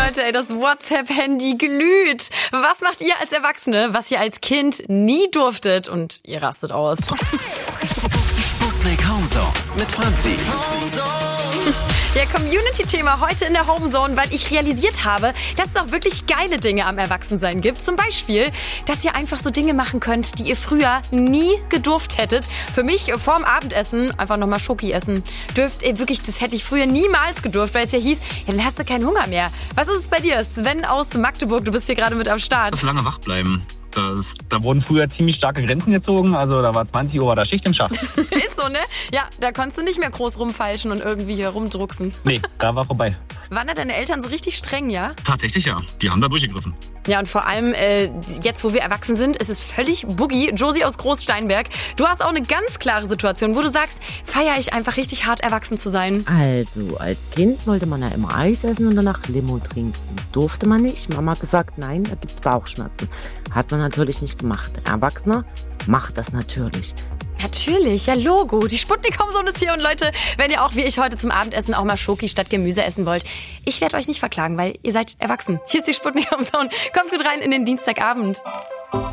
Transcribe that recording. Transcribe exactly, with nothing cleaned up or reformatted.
Leute, ey, das WhatsApp-Handy glüht. Was macht ihr als Erwachsene, was ihr als Kind nie durftet? Und ihr rastet aus. Sputnik Homezone mit Franzi. Ja, Community-Thema heute in der Homezone, weil ich realisiert habe, dass es auch wirklich geile Dinge am Erwachsensein gibt. Zum Beispiel, dass ihr einfach so Dinge machen könnt, die ihr früher nie gedurft hättet. Für mich vorm Abendessen einfach nochmal Schoki essen. Dürft ihr wirklich, das hätte ich früher niemals gedurft, weil es ja hieß, ja, dann hast du keinen Hunger mehr. Was ist es bei dir? Sven aus Magdeburg, du bist hier gerade mit am Start. Das lange wach bleiben. Das, da wurden früher ziemlich starke Grenzen gezogen, also da war zwanzig Uhr war da Schicht im Schacht. Ist so, ne? Ja, da konntest du nicht mehr groß rumfeilschen und irgendwie hier rumdrucksen. Nee, da war vorbei. Waren da deine Eltern so richtig streng, ja? Tatsächlich ja, die haben da durchgegriffen. Ja, und vor allem äh, jetzt, wo wir erwachsen sind, ist es völlig boogie. Josie aus Großsteinberg, du hast auch eine ganz klare Situation, wo du sagst, feiere ich einfach richtig hart, erwachsen zu sein. Also, als Kind wollte man ja immer Eis essen und danach Limo trinken. Durfte man nicht. Mama hat gesagt, nein, da gibt's Bauchschmerzen. Hat man natürlich nicht gemacht. Erwachsener macht das natürlich. Natürlich, ja Logo. Die Sputnik-Homezone ist hier und Leute, wenn ihr auch wie ich heute zum Abendessen auch mal Schoki statt Gemüse essen wollt, ich werde euch nicht verklagen, weil ihr seid erwachsen. Hier ist die Sputnik-Homezone. Kommt gut rein in den Dienstagabend.